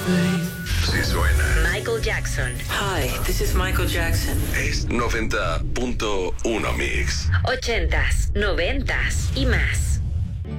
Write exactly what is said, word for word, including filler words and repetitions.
Sí suena. Michael Jackson. Hi, this is Michael Jackson. Es noventa punto uno Mix. Ochentas, noventas y más.